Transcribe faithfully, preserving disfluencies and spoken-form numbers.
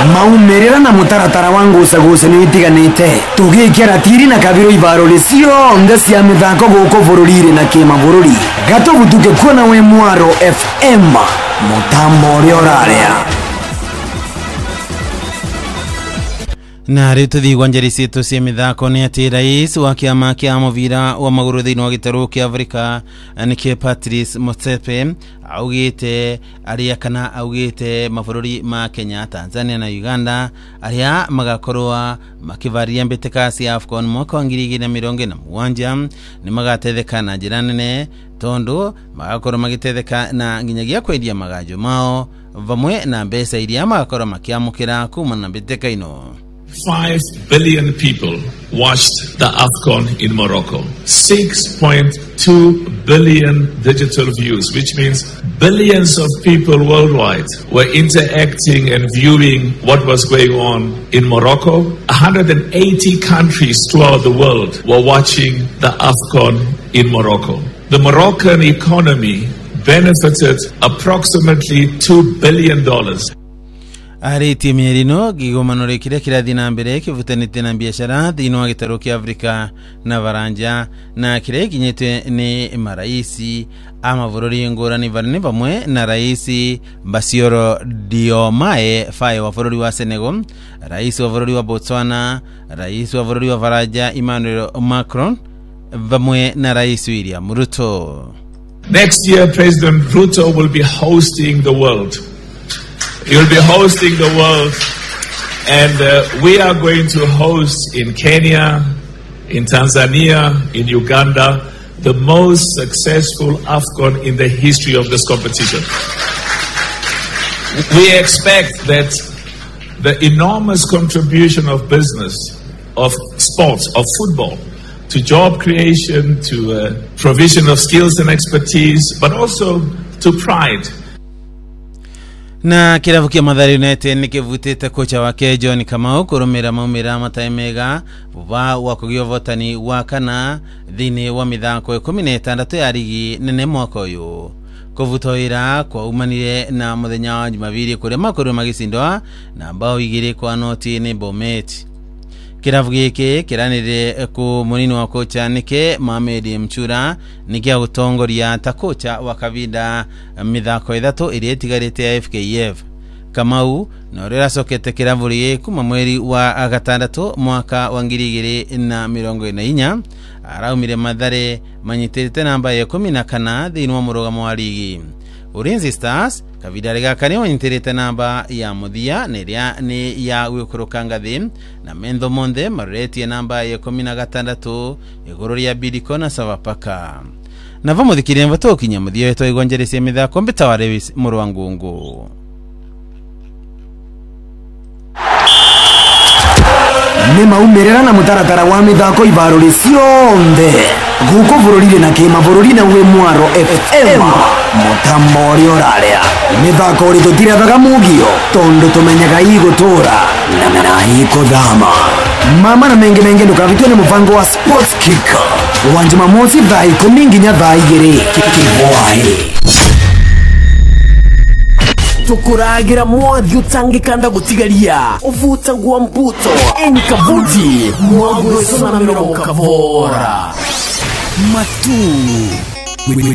maumerera na mutaratara wangu usagusa ni itiganite tugikira tiri na kabiro ibarori cionde cia mithako guko bururire na kima bururi gato butuke kuona we Mwaro F M mutambo uri oraria na rito thigwa njeri citu cia mithako ni ati rais wa kiama kia muvira wa maguru thiini wa gitaru kia Afrika nike Patrice Motsepe augite aria kana augite mabũrũri ma Kenya, Tanzania na Uganda aria magakorwa makivaria mbĩtĩka cia AFCON mwaka wa ngiri igĩrĩ na mĩrongo ĩrĩ na mũgwanja ni magatetheka na njĩra nene tondu magakorwa magitetheka na nginyagia kwendia magajo mao vamwe na mbeca iria magakorwa makiamukira kuma na mbĩtĩka ino. Five billion people watched the AFCON in Morocco. six point two billion digital views, which means billions of people worldwide were interacting and viewing what was going on in Morocco. one hundred eighty countries throughout the world were watching the AFCON in Morocco. The Moroccan economy benefited approximately two billion dollars. Ariti mirino gigomano rekire kirathi na mbere kivutanite na biashara thiini wa gitaru kia Afrika na varanja na kire kinyete ni maraisi ama bururi ngorani varne vamwe na raisi Bassirou Diomaye Faye wa bururi wa Senegal, rais wa bururi wa Botswana, rais wa bururi wa Varanja Emmanuel Macron vamwe na rais William Ruto. Next year President Ruto will be hosting the world. He will be hosting the world, and uh, we are going to host in Kenya, in Tanzania, in Uganda, the most successful AFCON in the history of this competition. We expect that the enormous contribution of business, of sports, of football, to job creation, to uh, provision of skills and expertise, but also to pride. Na kiravu kia Mathare United nikivutite kocha wake John Kamau kurumira maumira mataemega vuva wa kugio votani wa kana thini wa mithako ikumi na itandatu ya ligi nene mwaka uyu kuvutoira kwa umanire na muthenya wa Jumapili kuria makuru magisindwa na bao igiri kwa noti ni Bomet. Kiravu giki kiranire ku munini wa kocha nike Mohamed Mchura nikia gutongoria ta kocha wa kavinda mithako ithatu iria itigarite ya F K F. Kamau no rira sokete kiravu ri kuma mweri wa gatandatu mwaka wa ngiri igiri na mirongo ina na inya araumire Mathare manyitirite namba ya ikumi na kana thiini wa murugamo wa ligi. Ulinzi Stars kavinda rigaka ni wanyitirite namba ya muthia niria ni ya gwikuruka ngathi na Menzo Monde mareti namba ya ikumi na gatandatu iguru ya Bidco na Sofapaka. Na vamuthikire mvato kinya muthia wetu igwanjere cia mithako mbita wa Lewis Murwangungu. ni maumerera na mutaratara wa mithako ibarori cionde guko bururire na kima bururi na we Mwaro F M mutambo uri oraria mithako uri tutiraga mugio tondo tumenyaga igutura na na ikodama mama na menge menge ndukavitwe ni mufango wa Sports Kick wa Jumamosi thaa ikumi nginya thaa igiri kibwae tukuragira mwathi utangikanda gutigaria uvuta gwa mbuto eni kavuti mwago sona na mirongo kavora matu